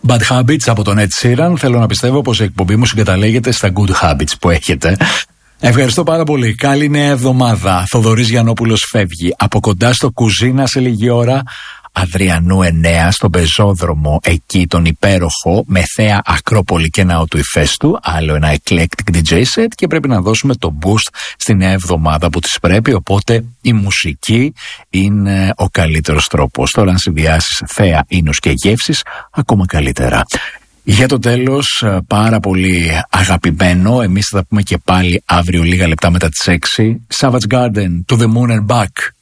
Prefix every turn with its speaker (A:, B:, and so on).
A: Bad Habits από τον Ed Sheeran. Θέλω να πιστεύω πως η εκπομπή μου συγκαταλέγεται στα Good Habits που έχετε. Ευχαριστώ πάρα πολύ. Καλή νέα εβδομάδα. Θοδωρής Γιαννόπουλος φεύγει. Από κοντά στο Κουζίνα σε λίγη ώρα. Αδριανού 9 στον πεζόδρομο, εκεί τον υπέροχο, με θέα Ακρόπολη και ναό του Ηφαίστου. Άλλο ένα eclectic DJ set και πρέπει να δώσουμε το boost στη νέα εβδομάδα που της πρέπει. Οπότε η μουσική είναι ο καλύτερος τρόπος. Τώρα αν συνδυάσεις θέα, ίνους και γεύσεις, ακόμα καλύτερα. Για το τέλος, πάρα πολύ αγαπημένο, εμείς θα τα πούμε και πάλι αύριο λίγα λεπτά μετά τις 6. Savage Garden, To the Moon and Back.